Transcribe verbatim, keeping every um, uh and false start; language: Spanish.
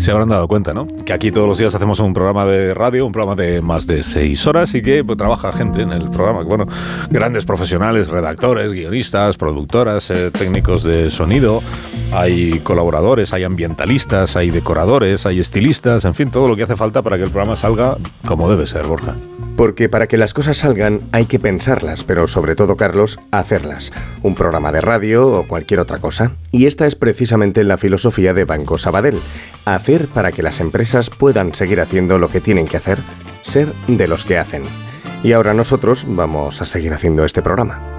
Se habrán dado cuenta, ¿no? Que aquí todos los días hacemos un programa de radio, un programa de más de seis horas y que pues, trabaja gente en el programa. Bueno, grandes profesionales, redactores, guionistas, productoras, eh, técnicos de sonido, hay colaboradores, hay ambientalistas, hay decoradores, hay estilistas, en fin, todo lo que hace falta para que el programa salga como debe ser, Borja. Porque para que las cosas salgan hay que pensarlas, pero sobre todo, Carlos, hacerlas. Un programa de radio o cualquier otra cosa. Y esta es precisamente la filosofía de Banco Sabadell. Hacer para que las empresas puedan seguir haciendo lo que tienen que hacer, ser de los que hacen. Y ahora nosotros vamos a seguir haciendo este programa.